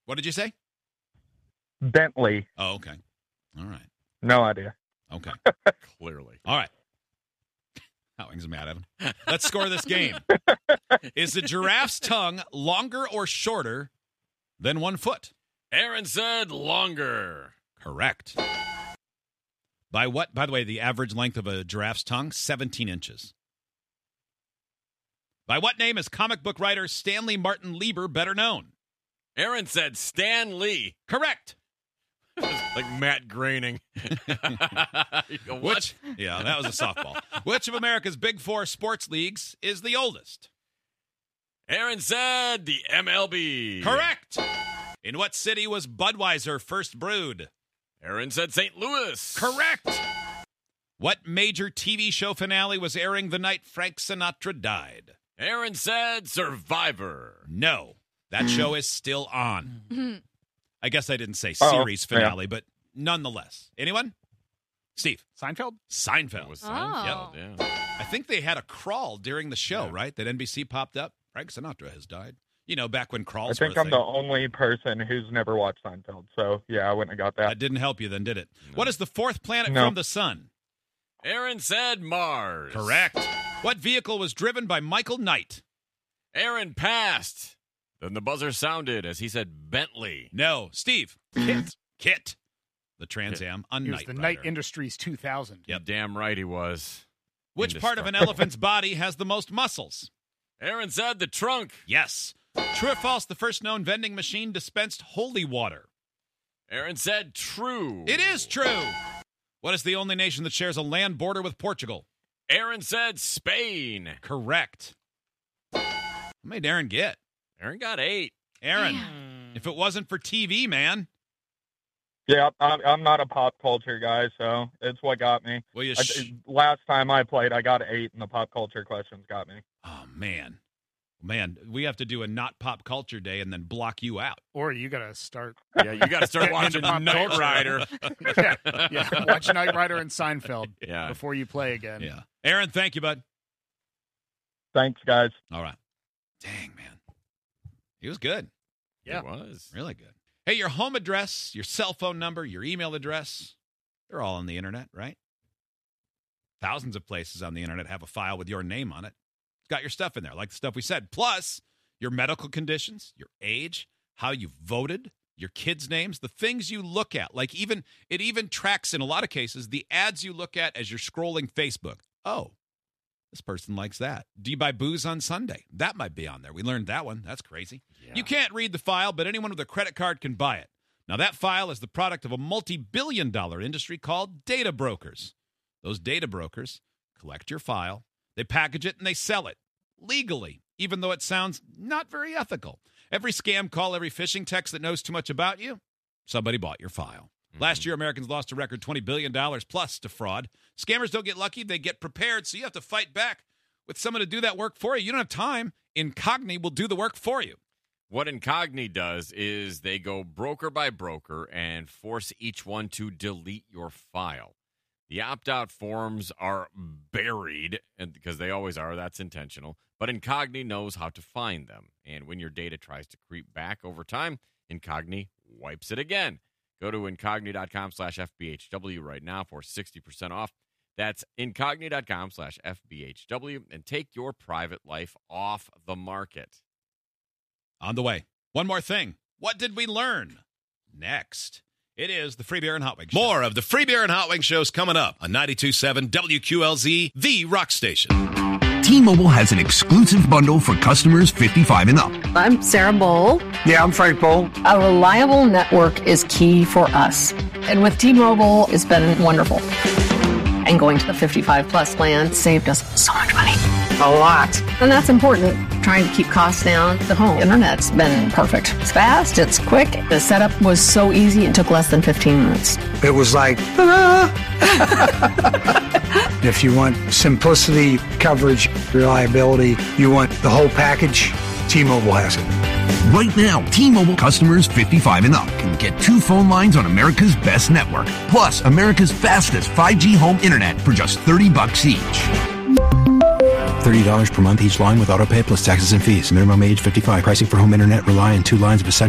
What did you say? Bentley. Oh, okay. All right. No idea. Okay. Clearly. All right. Howing's mad at him. Let's score this game. Is the giraffe's tongue longer or shorter than 1 foot? Aaron said longer. Correct. By the way, the average length of a giraffe's tongue, 17 inches. By what name is comic book writer Stanley Martin Lieber better known? Aaron said Stan Lee. Correct. Like Matt Groening. You go, what? Yeah, that was a softball. Which of America's big 4 sports leagues is the oldest? Aaron said the MLB. Correct. In what city was Budweiser first brewed? Aaron said St. Louis. Correct. What major TV show finale was airing the night Frank Sinatra died? Aaron said Survivor. No, that show is still on. I guess I didn't say series finale, but nonetheless. Anyone? Steve. Seinfeld? Seinfeld. It was Seinfeld, yeah. I think they had a crawl during the show, right? That NBC popped up. Frank Sinatra has died. You know, back when crawls I think were a I'm thing. the only person who's never watched Seinfeld, so yeah, I wouldn't have got that. That didn't help you then, did it? No. What is the 4th planet No. from the sun? Aaron said Mars. Correct. What vehicle was driven by Michael Knight? Aaron passed. Then the buzzer sounded as he said Bentley. No. Steve. Kit. The Trans Am on He was Knight the Rider. Knight Industries 2000. Yep. Damn right he was. Which part of an elephant's body has the most muscles? Aaron said the trunk. Yes. True or false, the first known vending machine dispensed holy water? Aaron said true. It is true. What is the only nation that shares a land border with Portugal? Aaron said Spain. Correct. What made Aaron get? Aaron got 8. Aaron, if it wasn't for TV, man. Yeah, I'm not a pop culture guy, so it's what got me. Well, Last time I played, I got 8, and the pop culture questions got me. Oh, man. Man, we have to do a not pop culture day and then block you out. Or you got to start. Yeah, you got to start watching Pop Knight culture. Rider. yeah. Watch Knight Rider and Seinfeld before you play again. Yeah. Aaron, thank you, bud. Thanks, guys. All right. Dang, man. He was good. Yeah. It was. Really good. Hey, your home address, your cell phone number, your email address, they're all on the internet, right? Thousands of places on the internet have a file with your name on it. It's got your stuff in there, like the stuff we said. Plus, your medical conditions, your age, how you voted, your kids' names, the things you look at. Like it even tracks, in a lot of cases, the ads you look at as you're scrolling Facebook. Oh, this person likes that. Do you buy booze on Sunday? That might be on there. We learned that one. That's crazy. Yeah. You can't read the file, but anyone with a credit card can buy it. Now, that file is the product of a multi-billion-dollar industry called data brokers. Those data brokers collect your file, they package it, and they sell it legally, even though it sounds not very ethical. Every scam call, every phishing text that knows too much about you, somebody bought your file. Last year, Americans lost a record $20 billion plus to fraud. Scammers don't get lucky. They get prepared, so you have to fight back with someone to do that work for you. You don't have time. Incogni will do the work for you. What Incogni does is they go broker by broker and force each one to delete your file. The opt-out forms are buried, and because they always are, that's intentional. But Incogni knows how to find them. And when your data tries to creep back over time, Incogni wipes it again. Go to incogni.com/FBHW right now for 60% off. That's incogni.com/FBHW and take your private life off the market. On the way. One more thing. What did we learn? Next. It is the Free Beer and Hot Wings Show. More of the Free Beer and Hot Wings shows coming up on 92.7 WQLZ, the rock station. T-Mobile has an exclusive bundle for customers 55 and up. I'm Sarah Bowl. Yeah, I'm Frank Bowl. A reliable network is key for us. And with T-Mobile, it's been wonderful. And going to the 55-plus plan saved us so much money. A lot. And that's important. Trying to keep costs down. The home internet's been perfect. It's fast. It's quick. The setup was so easy. It took less than 15 minutes. It was like, ta-da! If you want simplicity, coverage, reliability, you want the whole package, T-Mobile has it. Right now, T-Mobile customers 55 and up can get 2 phone lines on America's best network, plus America's fastest 5G home internet for just $30 each. $30 per month each line with autopay plus taxes and fees. Minimum age 55. Pricing for home internet rely on 2 lines of essential